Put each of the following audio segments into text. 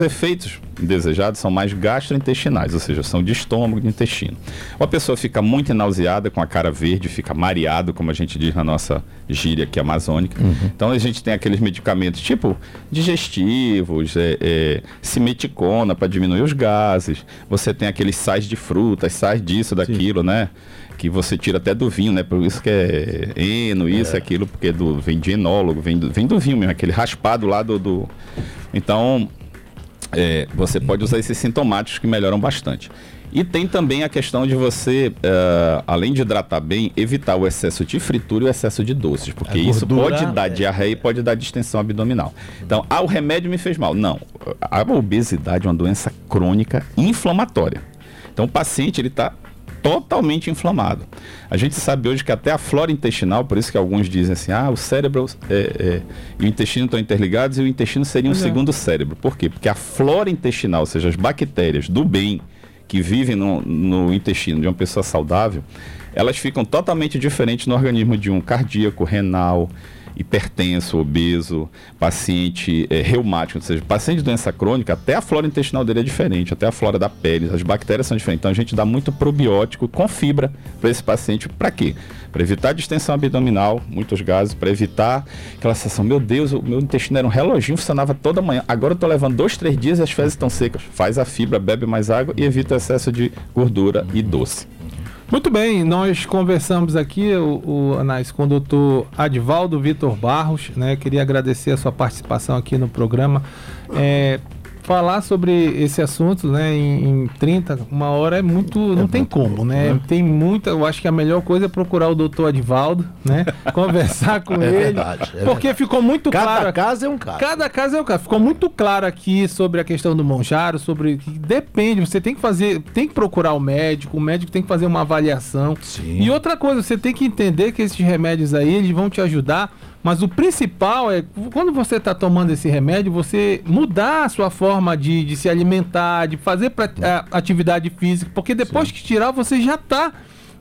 efeitos indesejados são mais gastrointestinais, ou seja, são de estômago e de intestino. Ou a pessoa fica muito nauseada, com a cara verde, fica mareado, como a gente diz na nossa gíria aqui amazônica. Então a gente tem aqueles medicamentos tipo digestivos, simeticona para diminuir os gases. Você tem aqueles sais de frutas, sais disso, daquilo, né? Que você tira até do vinho, né? Por isso que é eno, isso, aquilo, porque vem de enólogo, vem do vinho mesmo, aquele raspado lá do... Então... você pode usar esses sintomáticos que melhoram bastante. E tem também a questão de você, além de hidratar bem, evitar o excesso de fritura e o excesso de doces, porque isso pode dar diarreia e pode dar distensão abdominal. Então, o remédio me fez mal. Não, a obesidade é uma doença crônica inflamatória. Então, o paciente, ele está totalmente inflamado. A gente sabe hoje que até a flora intestinal, por isso que alguns dizem assim, o cérebro e o intestino estão interligados e o intestino seria um segundo cérebro. Por quê? Porque a flora intestinal, ou seja, as bactérias do bem que vivem no intestino de uma pessoa saudável, elas ficam totalmente diferentes no organismo de um cardíaco, renal, hipertenso, obeso, paciente reumático, ou seja, paciente de doença crônica, até a flora intestinal dele é diferente, até a flora da pele, as bactérias são diferentes. Então a gente dá muito probiótico com fibra para esse paciente. Para quê? Para evitar distensão abdominal, muitos gases, para evitar aquela sensação, meu Deus, o meu intestino era um reloginho, funcionava toda manhã, agora eu estou levando 2, 3 dias e as fezes estão secas. Faz a fibra, bebe mais água e evita o excesso de gordura e doce. Muito bem, nós conversamos aqui, Anais, com o doutor Advaldo Vitor Barros, né? Queria agradecer a sua participação aqui no programa. Falar sobre esse assunto, né, em 1 hora é muito, não tem como, né? Tem muita, eu acho que a melhor coisa é procurar o doutor Advaldo, né? Conversar com ele. Verdade, porque verdade. Ficou muito claro. Cada caso é um caso. Cada caso é um caso. Ficou muito claro aqui sobre a questão do Monjaro, sobre que depende, você tem que procurar o médico tem que fazer uma avaliação. Sim. E outra coisa, você tem que entender que esses remédios aí, eles vão te ajudar. Mas o principal é, quando você está tomando esse remédio, você mudar a sua forma de se alimentar, de fazer atividade física, porque depois que tirar, você já está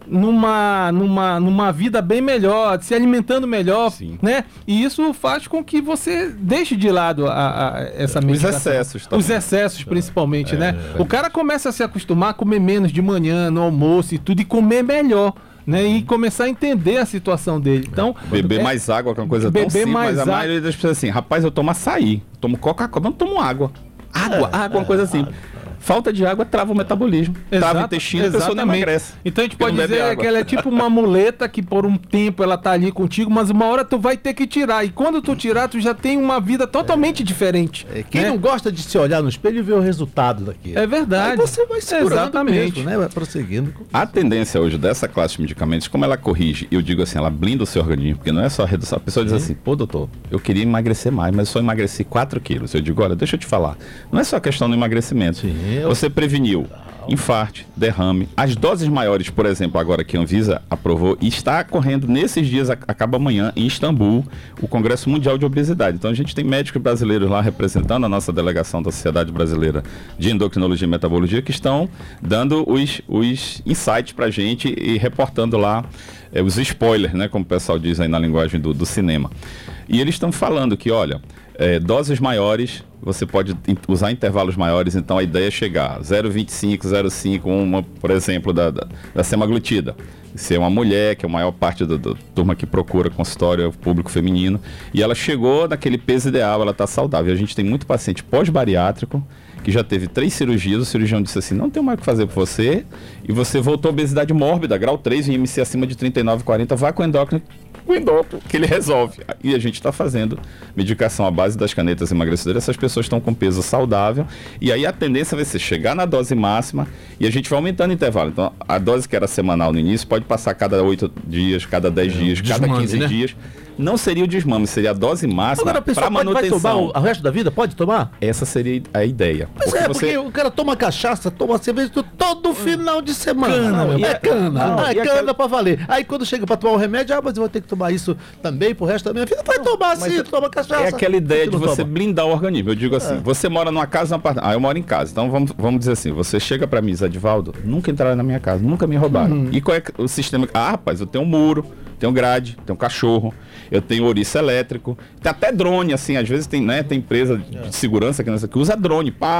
numa vida bem melhor, se alimentando melhor, né? E isso faz com que você deixe de lado essa medicação. Os excessos principalmente, né? O cara começa a se acostumar a comer menos de manhã, no almoço e tudo, e comer melhor. Né, e começar a entender a situação dele. Então, beber mais água, que é uma coisa tão simples, mas a maioria das pessoas assim, rapaz, eu tomo açaí, tomo Coca-Cola, não tomo água. Água, uma coisa assim. Falta de água trava o metabolismo, trava o intestino, a pessoa não emagrece. Então a gente pode dizer que ela é tipo uma muleta que por um tempo ela tá ali contigo, mas uma hora tu vai ter que tirar. E quando tu tirar, tu já tem uma vida totalmente diferente. Quem não gosta de se olhar no espelho e ver o resultado daquilo. É verdade. Aí você vai segurando mesmo, né? Vai prosseguindo. A tendência hoje dessa classe de medicamentos, como ela corrige, eu digo assim, ela blinda o seu organismo, porque não é só redução. A pessoa diz assim, pô, doutor, eu queria emagrecer mais, mas eu só emagreci 4 quilos. Eu digo, olha, deixa eu te falar, não é só questão do emagrecimento. Você prevenir infarto, derrame. As doses maiores, por exemplo, agora que a Anvisa aprovou e está correndo nesses dias, acaba amanhã em Istambul, o Congresso Mundial de Obesidade. Então a gente tem médicos brasileiros lá representando a nossa delegação da Sociedade Brasileira de Endocrinologia e Metabologia, que estão dando os insights pra gente e reportando lá os spoilers, né, como o pessoal diz aí na linguagem do cinema. E eles estão falando que, olha, doses maiores, você pode usar intervalos maiores, então a ideia é chegar 0,25, 0,5, uma, por exemplo, da semaglutida. Se é uma mulher, que é a maior parte da turma que procura consultório, é o público feminino, e ela chegou naquele peso ideal, ela está saudável. A gente tem muito paciente pós-bariátrico, que já teve 3 cirurgias, o cirurgião disse assim, não tem mais o que fazer por você, e você voltou à obesidade mórbida, grau 3, em IMC acima de 39, 40, vá com o endócrino, que ele resolve. E a gente está fazendo medicação à base das canetas emagrecedeiras, essas pessoas estão com peso saudável, e aí a tendência vai ser chegar na dose máxima, e a gente vai aumentando o intervalo. Então, a dose que era semanal no início, pode passar cada 8 dias, cada 10 dias, cada 15 dias. Não seria o desmame, seria a dose máxima para manutenção. Vai tomar o resto da vida? Pode tomar? Essa seria a ideia. Pois porque o cara toma cachaça, toma cerveja todo final de semana. Cana pra valer. Aí quando chega pra tomar o remédio, mas eu vou ter que tomar isso também pro resto da minha vida. Vai tomar sim, toma cachaça. É aquela ideia de você blindar o organismo. Eu digo assim, você mora numa casa, num apartamento. Eu moro em casa. Então vamos dizer assim, você chega pra mim, Advaldo, nunca entraram na minha casa, nunca me roubaram. E qual é o sistema? Rapaz, eu tenho um muro, tenho grade, tenho cachorro, eu tenho ouriço elétrico, tem até drone, assim, às vezes tem empresa de segurança que usa drone,